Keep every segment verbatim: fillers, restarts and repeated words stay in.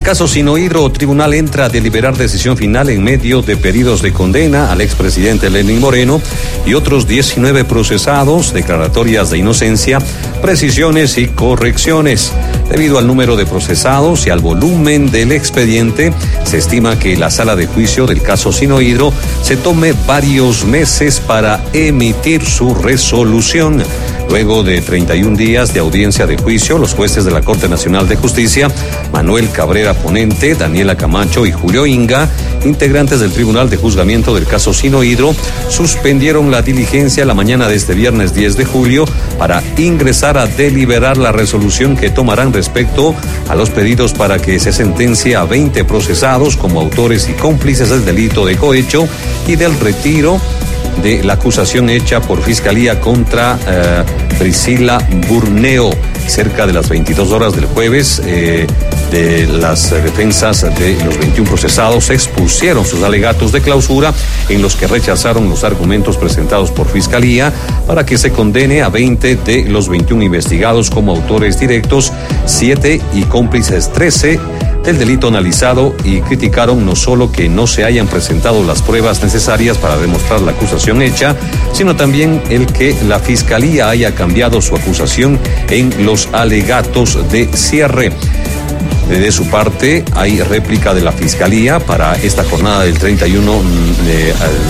Caso Sinohydro, tribunal entra a deliberar decisión final en medio de pedidos de condena al expresidente Lenín Moreno y otros diecinueve procesados, declaratorias de inocencia, precisiones y correcciones. Debido al número de procesados y al volumen del expediente, se estima que la sala de juicio del caso Sinohydro se tome varios meses para emitir su resolución. Luego de treinta y un días de audiencia de juicio, los jueces de la Corte Nacional de Justicia, Manuel Cabrera Ponente, Daniela Camacho y Julio Inga, integrantes del Tribunal de Juzgamiento del caso Sinohydro, suspendieron la diligencia la mañana de este viernes diez de julio para ingresar a deliberar la resolución que tomarán respecto a los pedidos para que se sentencie a veinte procesados como autores y cómplices del delito de cohecho y del retiro de la acusación hecha por Fiscalía contra eh, Priscila Burneo. Cerca de las veintidós horas del jueves, eh, de las defensas de los veintiún procesados expusieron sus alegatos de clausura en los que rechazaron los argumentos presentados por Fiscalía para que se condene a veinte de los veintiún investigados como autores directos, siete y cómplices trece del delito analizado, y criticaron no solo que no se hayan presentado las pruebas necesarias para demostrar la acusación hecha, sino también el que la Fiscalía haya cambiado su acusación en los alegatos de cierre. De su parte, hay réplica de la Fiscalía para esta jornada del treinta y uno, eh,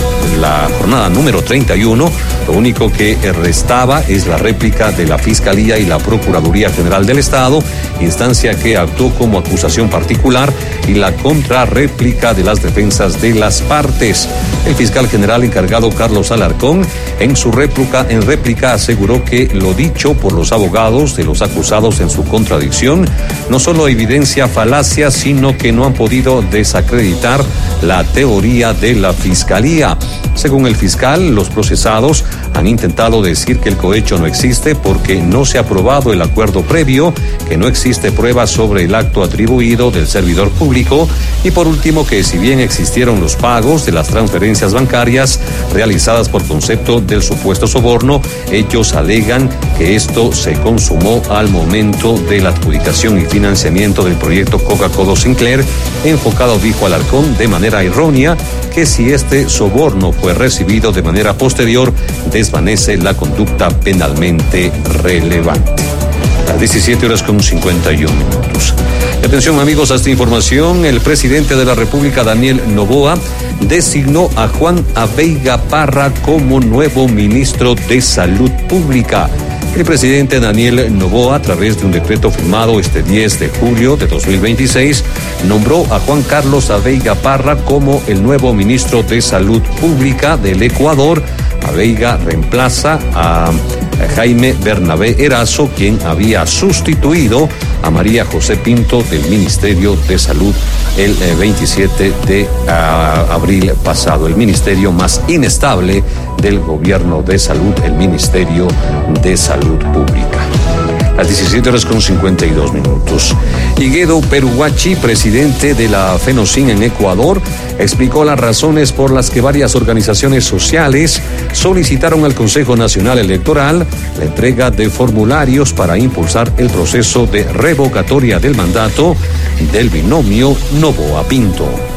la jornada número treinta y uno. Lo único que restaba es la réplica de la Fiscalía y la Procuraduría General del Estado, instancia que actuó como acusación particular, y la contrarréplica de las defensas de las partes. El fiscal general encargado Carlos Alarcón, en su réplica, en réplica aseguró que lo dicho por los abogados de los acusados en su contradicción no solo evidencia falacia, sino que no han podido desacreditar la teoría de la Fiscalía. Según el fiscal, los procesados han intentado decir que el cohecho no existe porque no se ha aprobado el acuerdo previo, que no existe prueba sobre el acto atribuido del servidor público, y por último que si bien existieron los pagos de las transferencias bancarias realizadas por concepto del supuesto soborno, ellos alegan que esto se consumó al momento de la adjudicación y financiamiento del proyecto Coca-Cola Sinclair, enfocado, dijo Alarcón, de manera errónea, que si este soborno fue recibido de manera posterior, desvanece la conducta penalmente relevante. Las diecisiete horas con cincuenta y un minutos. Atención amigos a esta información. El presidente de la República, Daniel Noboa, designó a Juan Aveiga Parra como nuevo ministro de Salud Pública. El presidente Daniel Noboa, a través de un decreto firmado este diez de julio de dos mil veintiséis, nombró a Juan Carlos Aveiga Parra como el nuevo ministro de Salud Pública del Ecuador. Aveiga reemplaza a Jaime Bernabé Erazo, quien había sustituido a María José Pinto del Ministerio de Salud el veintisiete de abril pasado. El ministerio más inestable del gobierno de salud, el Ministerio de Salud Pública. Las diecisiete horas con cincuenta y dos minutos. Higuedo Peruguachi, presidente de la FENOCIN en Ecuador, explicó las razones por las que varias organizaciones sociales solicitaron al Consejo Nacional Electoral la entrega de formularios para impulsar el proceso de revocatoria del mandato del binomio Noboa Pinto.